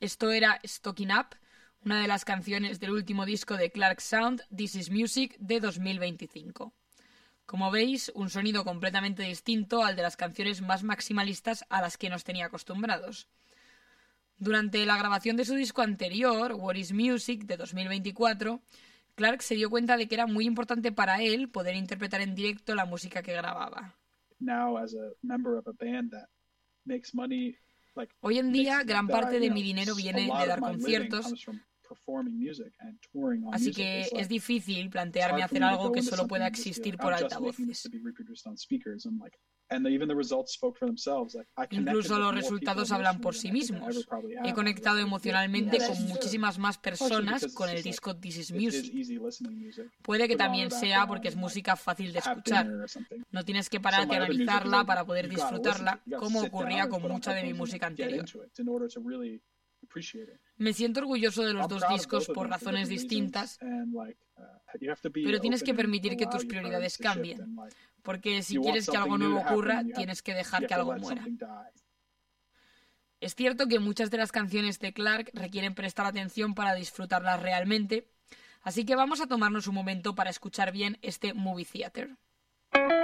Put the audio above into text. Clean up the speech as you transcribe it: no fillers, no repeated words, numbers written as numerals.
Esto era Stocking Up, una de las canciones del último disco de Clark Sound, This Is Music, de 2025. Como veis, un sonido completamente distinto al de las canciones más maximalistas a las que nos tenía acostumbrados. Durante la grabación de su disco anterior, What Is Music, de 2024, Clark se dio cuenta de que era muy importante para él poder interpretar en directo la música que grababa. Hoy en día, gran parte de mi dinero viene de dar conciertos, así que es difícil plantearme hacer algo que solo pueda existir por altavoces. Incluso los resultados hablan por sí mismos. He conectado emocionalmente con muchísimas más personas con el disco This Is Music. Puede que también sea porque es música fácil de escuchar. No tienes que pararte a analizarla para poder disfrutarla, como ocurría con mucha de mi música anterior. Me siento orgulloso de los dos discos por razones distintas, pero tienes que permitir que tus prioridades cambien, porque si quieres que algo nuevo ocurra, tienes que dejar que algo muera. Es cierto que muchas de las canciones de Clark requieren prestar atención para disfrutarlas realmente, así que vamos a tomarnos un momento para escuchar bien este Movie Theater.